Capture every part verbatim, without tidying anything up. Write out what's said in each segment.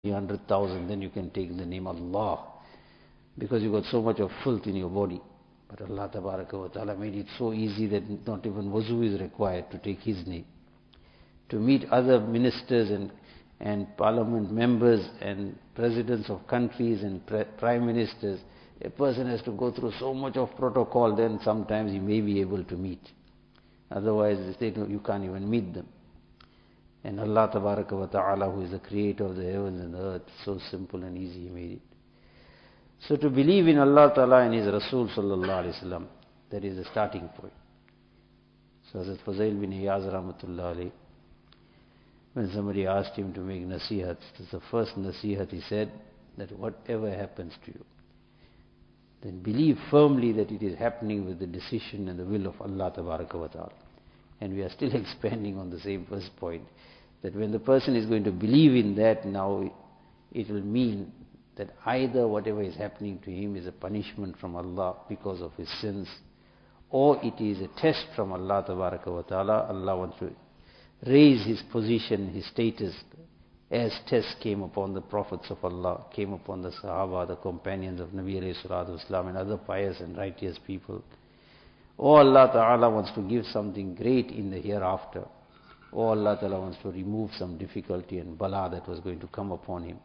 one hundred thousand, then you can take the name Allah, because you got so much of filth in your body. But Allah Tabaraka wa Ta'ala made it so easy that not even wuzu is required to take His name. To meet other ministers and, and parliament members and presidents of countries and pre prime ministers, a person has to go through so much of protocol, then sometimes he may be able to meet. Otherwise, they you can't even meet them. And Allah Tabaraka wa Ta'ala, who is the creator of the heavens and the earth, so simple and easy He made it. So to believe in Allah Ta'ala and His Rasul Sallallahu Alaihi Wasallam, that is the starting point. So Hazrat Fuzail bin Iyaz Rahmatullah Alayhi, when somebody asked him to make nasihat, that's the first nasihat he said, that whatever happens to you, then believe firmly that it is happening with the decision and the will of Allah Tabaraka wa Ta'ala. And we are still expanding on the same first point, that when the person is going to believe in that, now it will mean that either whatever is happening to him is a punishment from Allah because of his sins, or it is a test from Allah Tabaraka wa Ta'ala. Allah wants to raise his position, his status, as tests came upon the prophets of Allah, came upon the Sahaba, the companions of Nabi alayhi salatu wasalam, and other pious and righteous people. Or Allah Ta'ala wants to give something great in the hereafter. Or Allah Ta'ala wants to remove some difficulty and bala that was going to come upon him.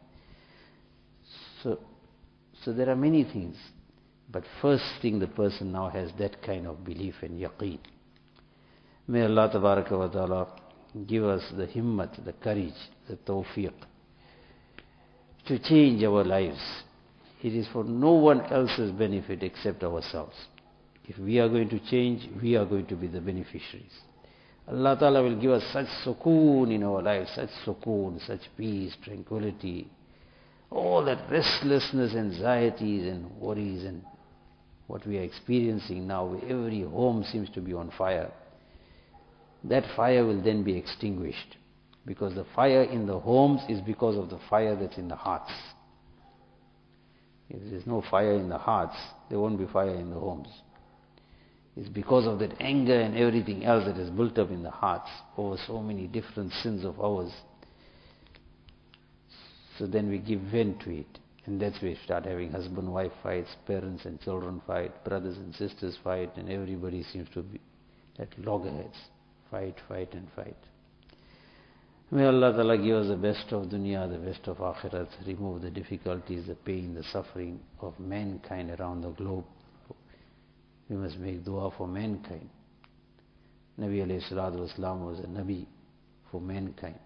So, so there are many things. But first thing, the person now has that kind of belief and yaqeen. May Allah Tabaraka wa Ta'ala give us the himmat, the courage, the tawfiq to change our lives. It is for no one else's benefit except ourselves. If we are going to change, we are going to be the beneficiaries. Allah Ta'ala will give us such sukoon in our lives, such sukoon, such peace, tranquility. All that restlessness, anxieties and worries and what we are experiencing now, where every home seems to be on fire. That fire will then be extinguished. Because the fire in the homes is because of the fire that's in the hearts. If there's no fire in the hearts, there won't be fire in the homes. It's because of that anger and everything else that is built up in the hearts over so many different sins of ours. So then we give vent to it. And that's where we start having husband-wife fights, parents and children fight, brothers and sisters fight, and everybody seems to be at loggerheads. Fight, fight and fight. May Allah Ta'ala give us the best of dunya, the best of akhirat, remove the difficulties, the pain, the suffering of mankind around the globe. We must make dua for mankind. Nabi alayhi salatu wasalam was a Nabi for mankind.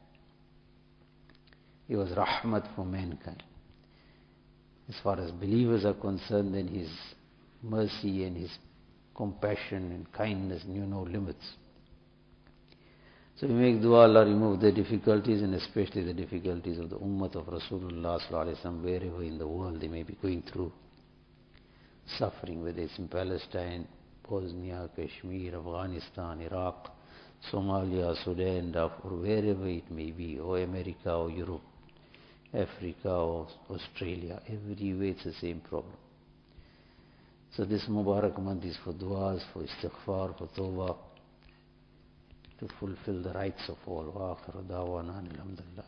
He was rahmat for mankind. As far as believers are concerned, then his mercy and his compassion and kindness knew no limits. So we make dua, Allah remove the difficulties, and especially the difficulties of the ummah of Rasulullah sallallahu alaihi wasallam, wherever in the world they may be going through suffering, whether it's in Palestine, Bosnia, Kashmir, Afghanistan, Iraq, Somalia, Sudan, Darfur, wherever it may be, or America or Europe, Africa or Australia, everywhere it's the same problem. So this Mubarak month is for du'as, for istighfar, for tawbah, to fulfill the rights of all. Wa akhiru da'wana alhamdulillah.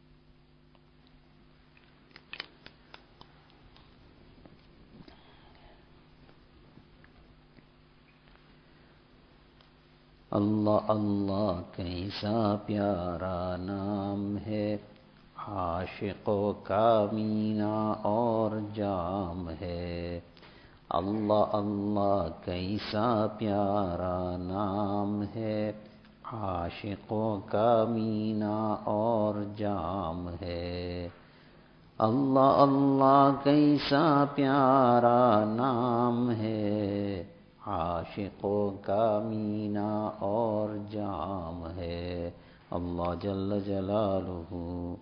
Allah Allah kaisa pyara naam hai, आशिकों का मीना और जाम है. अल्लाह अल्लाह कैसा प्यारा नाम है, आशिकों का मीना और जाम है. अल्लाह अल्लाह कैसा प्यारा नाम है, आशिकों का मीना और जाम है. अल्लाह जल्ल जलालुहु.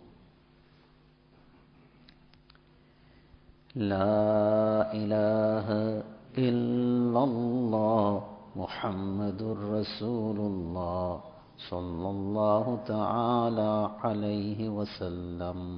لا إله إلا الله محمد رسول الله صلى الله تعالى عليه وسلم.